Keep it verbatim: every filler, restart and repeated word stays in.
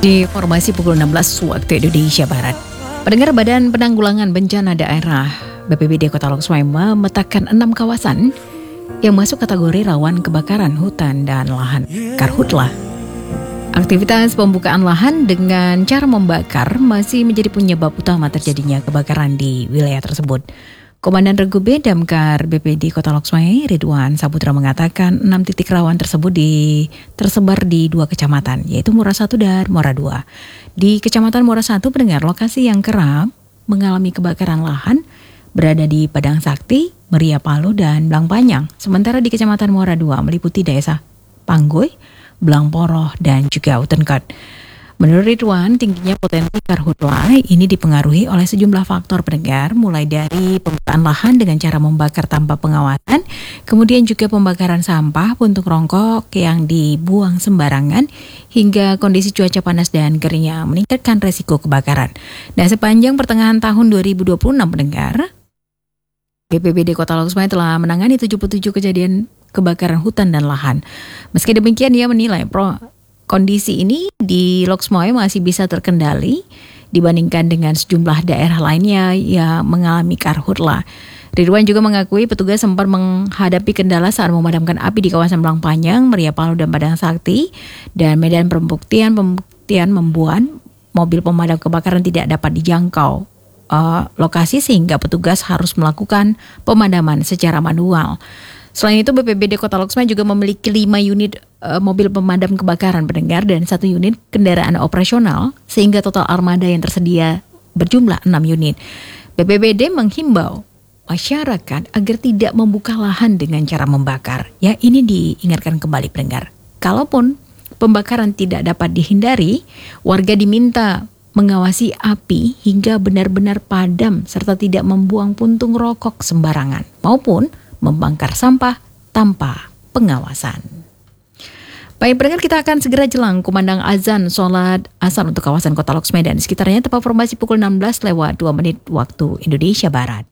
Di formasi pukul enam belas waktu Indonesia Barat. Pendengar Badan Penanggulangan Bencana Daerah B P B D Kota Loksmawe memetakan enam kawasan yang masuk kategori rawan kebakaran hutan dan lahan Karhutla. Aktivitas pembukaan lahan dengan cara membakar masih menjadi penyebab utama terjadinya kebakaran di wilayah tersebut. Komandan Regu B Damkar B P D Kota Loksmawe, Ridwan Saputra, mengatakan enam titik rawan tersebut di, tersebar di dua kecamatan, yaitu Muara satu dan Muara dua. Di Kecamatan Muara satu, pendengar, lokasi yang kerap mengalami kebakaran lahan berada di Padang Sakti, Meria Palu, dan Blangpanyang. Sementara di Kecamatan Muara dua meliputi desa Panggoy, Blangporoh, dan juga Utenkot. Menurut Ridwan, tingginya potensi karhutla ini dipengaruhi oleh sejumlah faktor, pendengar, mulai dari pembukaan lahan dengan cara membakar tanpa pengawasan, kemudian juga pembakaran sampah, puntung rongkok yang dibuang sembarangan, hingga kondisi cuaca panas dan kering yang meningkatkan resiko kebakaran. Dan sepanjang pertengahan tahun dua ribu dua puluh enam, pendengar, B P B D Kota Loksmawe telah menangani tujuh puluh tujuh kejadian kebakaran hutan dan lahan. Meski demikian, ia menilai pro kondisi ini di Loksmawe masih bisa terkendali dibandingkan dengan sejumlah daerah lainnya yang mengalami karhutla. Ridwan juga mengakui petugas sempat menghadapi kendala saat memadamkan api di kawasan Blangpanyang, Meria Palu, dan Padang Sakti, dan medan pembuktian pembuktian membuat mobil pemadam kebakaran tidak dapat dijangkau uh, lokasi sehingga petugas harus melakukan pemadaman secara manual. Selain itu, B P B D Kota Loksmawe juga memiliki lima unit uh, mobil pemadam kebakaran, pendengar, dan satu unit kendaraan operasional, sehingga total armada yang tersedia berjumlah enam unit. B P B D menghimbau masyarakat agar tidak membuka lahan dengan cara membakar. Ya, ini diingatkan kembali, pendengar. Kalaupun pembakaran tidak dapat dihindari, warga diminta mengawasi api hingga benar-benar padam serta tidak membuang puntung rokok sembarangan maupun membakar sampah tanpa pengawasan. Baik, pendengar, kita akan segera jelang kumandang azan sholat asar untuk kawasan Kota Loksmawe dan sekitarnya tepat formasi pukul enam belas lewat dua menit waktu Indonesia Barat.